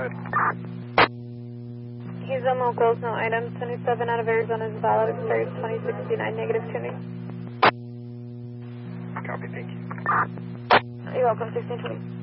ahead. He's on locals, no items. 27 out of Arizona is valid. Expires 2069, negative tuning. Copy, thank you. You're welcome, 1620.